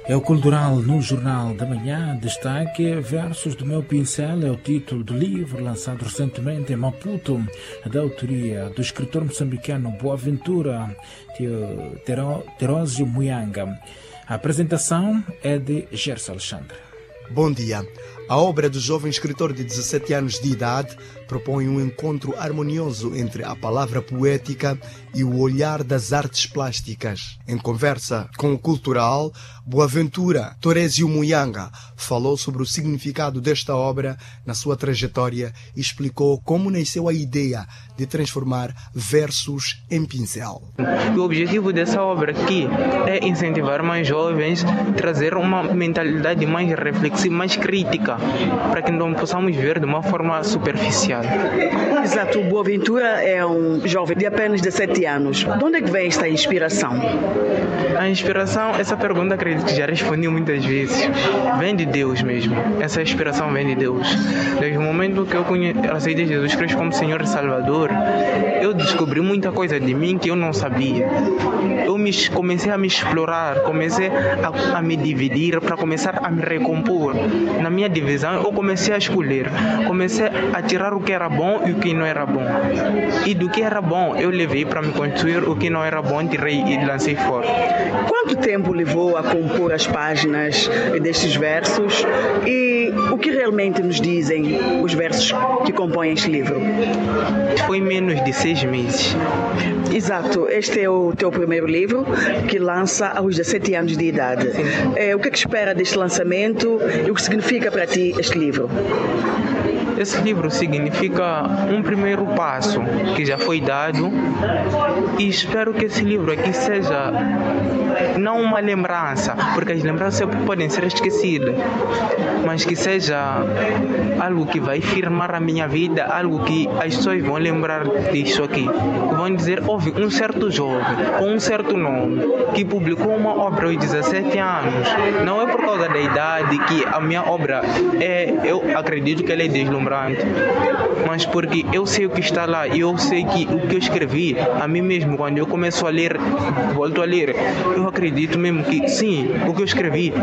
É o Cultural no Jornal da Manhã. Destaque Versos do Meu Pincel é o título do livro lançado recentemente em Maputo, da autoria do escritor moçambicano Boaventura Terósio Muyanga. A apresentação é de Gerson Alexandre. Bom dia. A obra do jovem escritor de 17 anos de idade propõe um encontro harmonioso entre a palavra poética e o olhar das artes plásticas. Em conversa com o Cultural, Boaventura Terósio Muyanga falou sobre o significado desta obra na sua trajetória e explicou como nasceu a ideia de transformar versos em pincel. O objetivo dessa obra aqui é incentivar mais jovens, trazer uma mentalidade mais reflexiva, mais crítica, para que não possamos ver de uma forma superficial. Exato, o Boaventura é um jovem de apenas 17 anos. De onde é que vem esta inspiração? A inspiração, essa pergunta acredito que já respondi muitas vezes. Vem de Deus mesmo. Essa inspiração vem de Deus. Desde o momento que eu aceitei Jesus Cristo como Senhor e Salvador, eu descobri muita coisa de mim que eu não sabia. Eu comecei a me explorar, comecei a me dividir para começar a me recompor. Na minha divisão, eu comecei a escolher. Comecei a tirar o que era bom e o que não era bom. E do que era bom, eu levei para me construir. O que não era bom, tirei e lancei fora. Quanto tempo levou a compor as páginas destes versos e o que realmente nos dizem os versos que compõem este livro? Foi menos de 6 meses. Exato, este é o teu primeiro livro que lança aos 17 anos de idade. O que é que espera deste lançamento e o que significa para ti este livro? Esse livro significa um primeiro passo que já foi dado e espero que esse livro aqui seja não uma lembrança, porque as lembranças podem ser esquecidas, mas que seja algo que vai firmar a minha vida, algo que as pessoas vão lembrar disso aqui. Vão dizer, houve um certo jovem com um certo nome que publicou uma obra aos 17 anos. Não é por causa da idade que a minha obra eu acredito que ela é deslumbrante, mas porque eu sei o que está lá e eu sei que o que eu escrevi a mim mesmo, quando eu começo a ler, volto a ler, eu acredito mesmo que sim, o que eu escrevi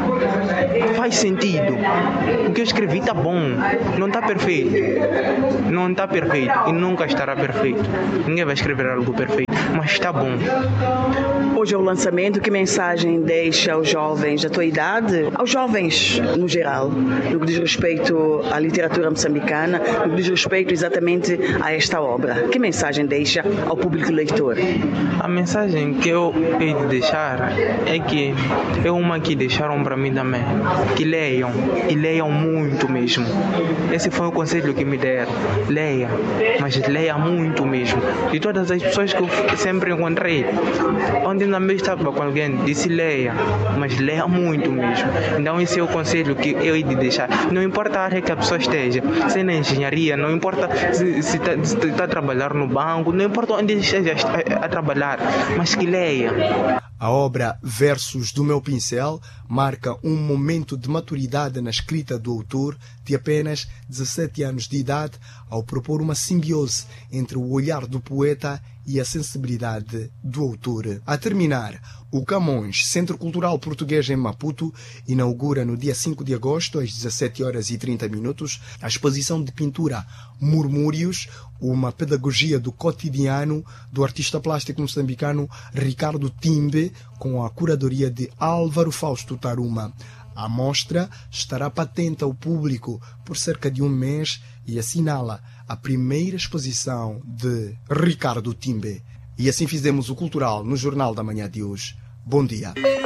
faz sentido. O que eu escrevi está bom, não está perfeito. Não está perfeito e nunca estará perfeito. Ninguém vai escrever algo perfeito, mas está bom. Hoje é o lançamento. Que mensagem deixa aos jovens da tua idade, aos jovens no geral, no que diz respeito à literatura moçambicana, no que diz respeito exatamente a esta obra? Que mensagem deixa ao público leitor? A mensagem que eu hei de deixar é que é uma que deixaram para mim também, que leiam, e leiam muito mesmo. Esse foi o conselho que me deram. Leia, mas leia muito mesmo. De todas as pessoas que eu sempre encontrei, onde também estava com alguém, disse leia, mas leia muito mesmo. Então esse é o conselho que eu hei de deixar. Não importa a área que a pessoa esteja, se é na engenharia, não importa se está a trabalhar no banco, não importa onde esteja a trabalhar, mas que leia. A obra Versos do Meu Pincel marca um momento de maturidade na escrita do autor de apenas 17 anos de idade, ao propor uma simbiose entre o olhar do poeta e a sensibilidade do autor. A terminar, o Camões, Centro Cultural Português em Maputo, inaugura no dia 5 de agosto, às 17h30, a exposição de pintura Murmúrios, uma pedagogia do cotidiano do artista plástico moçambicano Ricardo Timbe, com a curadoria de Álvaro Fausto Taruma. A mostra estará patente ao público por cerca de um mês e assinala a primeira exposição de Ricardo Timbe. E assim fizemos o Cultural no Jornal da Manhã de hoje. Bom dia.